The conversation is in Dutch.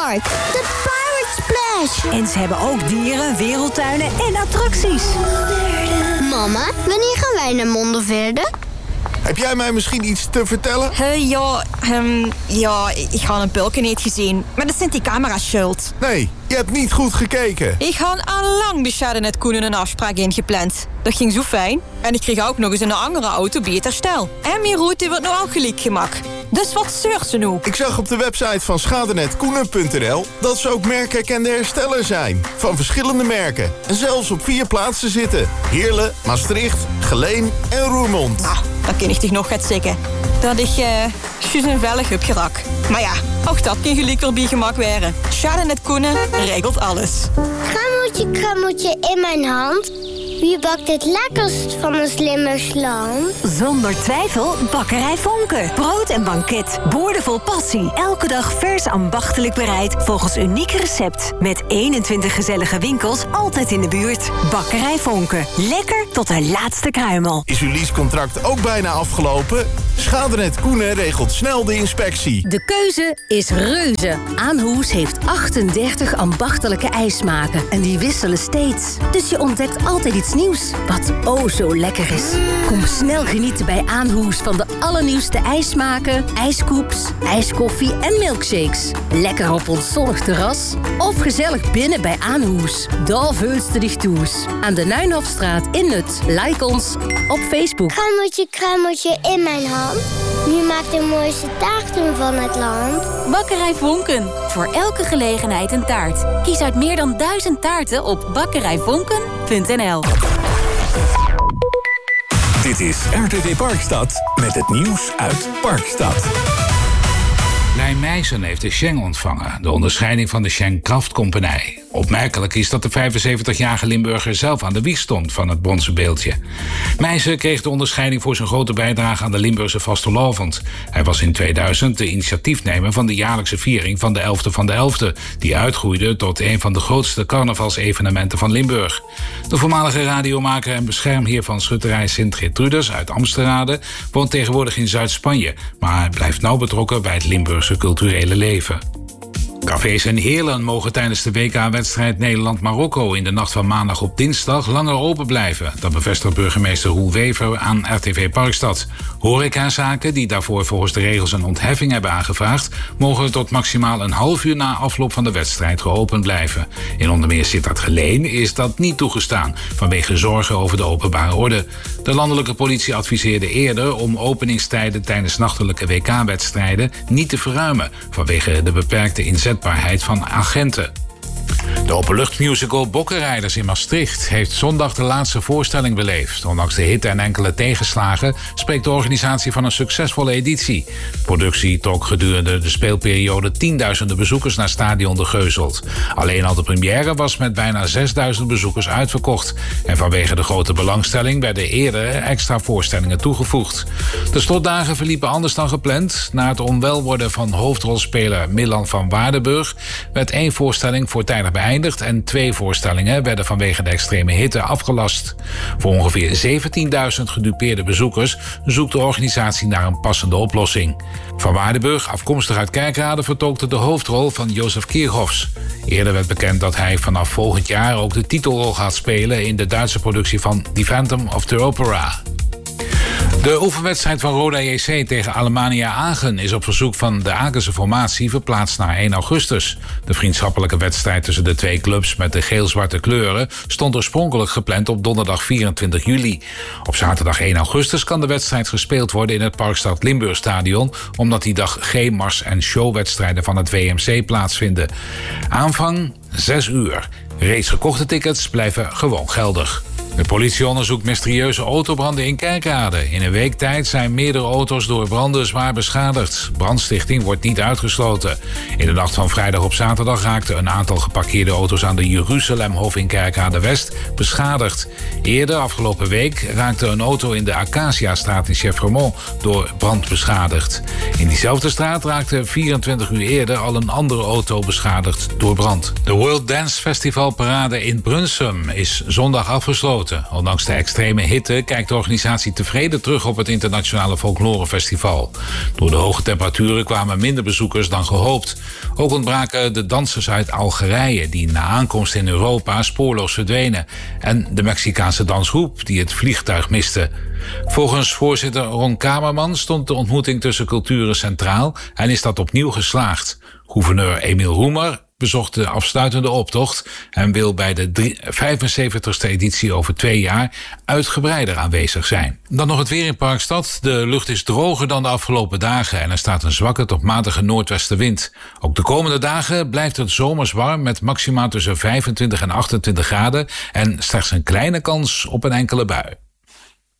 Park. De Pirate Splash. En ze hebben ook dieren, wereldtuinen en attracties. Mama, wanneer gaan wij naar Mondoverde? Heb jij mij misschien iets te vertellen? Ik ga een pulken niet gezien. Maar dat zijn die camera's schuld. Nee, je hebt niet goed gekeken. Ik had al lang bij Chardonnay Koenen een afspraak ingepland. Dat ging zo fijn. En ik kreeg ook nog eens een andere auto bij het herstel. En mijn route wordt nu ook gelijk gemak. Dus wat zeurt ze nu? Ik zag op de website van schadenetkoenen.nl dat ze ook merkerkende hersteller zijn. Van verschillende merken. En zelfs op 4 plaatsen zitten. Heerlen, Maastricht, Geleen en Roermond. Nou, dan kan ik toch nog gaan zeggen. Dat ik juist een vellig heb gerak. Maar ja, ook dat kan gelijk wel bij gemak waren. Chardonnay Koenen regelt alles. Krammeltje in mijn hand. Wie bakt het lekkerst van een slimme slang? Zonder twijfel Bakkerij Vonken. Brood en banket. Boordevol passie. Elke dag vers ambachtelijk bereid volgens uniek recept. Met 21 gezellige winkels altijd in de buurt. Bakkerij Vonken. Lekker tot de laatste kruimel. Is uw leasecontract ook bijna afgelopen? Schadenet Koenen regelt snel de inspectie. De keuze is reuze. Aanhoes heeft 38 ambachtelijke ijssmaken. En die wisselen steeds. Dus je ontdekt altijd iets nieuws, wat oh zo lekker is. Kom snel genieten bij Aanhoes van de allernieuwste ijssmaken, ijscoops, ijskoffie en milkshakes. Lekker op ons zonnig terras of gezellig binnen bij Aanhoes. Daar veulste dich toes. Aan de Nuinhofstraat in Nut. Like ons op Facebook. Krammeltje in mijn hand. Wie maakt de mooiste taarten van het land? Bakkerij Vonken. Voor elke gelegenheid een taart. Kies uit meer dan 1000 taarten op bakkerijvonken.nl. Dit is RTV Parkstad met het nieuws uit Parkstad. Lijn Meijsen heeft de Schenk ontvangen, de onderscheiding van de Schenk Kraftcompagnie. Opmerkelijk is dat de 75-jarige Limburger zelf aan de wieg stond van het bronzen beeldje. Meijsen kreeg de onderscheiding voor zijn grote bijdrage aan de Limburgse vastelovend. Hij was in 2000 de initiatiefnemer van de jaarlijkse viering van de 11e van de 11e... die uitgroeide tot een van de grootste carnavalsevenementen van Limburg. De voormalige radiomaker en beschermheer van schutterij Sint-Gertrudis uit Amsterrade woont tegenwoordig in Zuid-Spanje, maar blijft nauw betrokken bij het Limburgse culturele leven. Cafés en Heerlen mogen tijdens de WK-wedstrijd Nederland-Marokko in de nacht van maandag op dinsdag langer open blijven. Dat bevestigt burgemeester Roel Wever aan RTV Parkstad. Horecazaken die daarvoor volgens de regels een ontheffing hebben aangevraagd, mogen tot maximaal een half uur na afloop van de wedstrijd geopend blijven. In onder meer Sittard Geleen is dat niet toegestaan vanwege zorgen over de openbare orde. De landelijke politie adviseerde eerder om openingstijden tijdens nachtelijke WK-wedstrijden niet te verruimen vanwege de beperkte inzetbaarheid van agenten. De openluchtmusical Bokkenrijders in Maastricht heeft zondag de laatste voorstelling beleefd. Ondanks de hitte en enkele tegenslagen spreekt de organisatie van een succesvolle editie. De productie trok gedurende de speelperiode tienduizenden bezoekers naar stadion De Geuzelt. Alleen al de première was met bijna 6000 bezoekers uitverkocht. En vanwege de grote belangstelling werden eerder extra voorstellingen toegevoegd. De slotdagen verliepen anders dan gepland. Na het onwel worden van hoofdrolspeler Milan van Waardenburg werd 1 voorstelling voortijdig beëindigd en 2 voorstellingen werden vanwege de extreme hitte afgelast. Voor ongeveer 17.000 gedupeerde bezoekers zoekt de organisatie naar een passende oplossing. Van Waardenburg, afkomstig uit Kerkrade, vertolkte de hoofdrol van Jozef Kierhoffs. Eerder werd bekend dat hij vanaf volgend jaar ook de titelrol gaat spelen in de Duitse productie van The Phantom of the Opera. De oefenwedstrijd van Roda JC tegen Alemannia Aachen is op verzoek van de Aakense formatie verplaatst naar 1 augustus. De vriendschappelijke wedstrijd tussen de 2 clubs met de geel-zwarte kleuren stond oorspronkelijk gepland op donderdag 24 juli. Op zaterdag 1 augustus kan de wedstrijd gespeeld worden in het Parkstad Limburgstadion, omdat die dag geen mars- en showwedstrijden van het WMC plaatsvinden. Aanvang 6 uur. Reeds gekochte tickets blijven gewoon geldig. De politie onderzoekt mysterieuze autobranden in Kerkrade. In een week tijd zijn meerdere auto's door branden zwaar beschadigd. Brandstichting wordt niet uitgesloten. In de nacht van vrijdag op zaterdag raakte een aantal geparkeerde auto's aan de Jeruzalemhof in Kerkrade-West beschadigd. Eerder, afgelopen week, raakte een auto in de Acaciastraat in Chevreumont door brand beschadigd. In diezelfde straat raakte 24 uur eerder al een andere auto beschadigd door brand. De World Dance Festival Parade in Brunsum is zondag afgesloten. gesloten. Ondanks de extreme hitte kijkt de organisatie tevreden terug op het internationale folklorefestival. Door de hoge temperaturen kwamen minder bezoekers dan gehoopt. Ook ontbraken de dansers uit Algerije, die na aankomst in Europa spoorloos verdwenen. En de Mexicaanse dansgroep, die het vliegtuig miste. Volgens voorzitter Ron Kamerman stond de ontmoeting tussen culturen centraal en is dat opnieuw geslaagd. Gouverneur Emiel Roemer bezocht de afsluitende optocht en wil bij de 75ste editie over 2 jaar uitgebreider aanwezig zijn. Dan nog het weer in Parkstad. De lucht is droger dan de afgelopen dagen en er staat een zwakke tot matige noordwestenwind. Ook de komende dagen blijft het zomers warm met maxima tussen 25 en 28 graden en slechts een kleine kans op een enkele bui.